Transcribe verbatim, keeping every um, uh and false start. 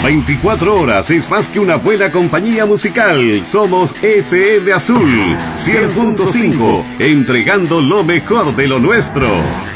veinticuatro horas es más que una buena compañía musical. Somos F M Azul cien punto cinco, entregando lo mejor de lo nuestro.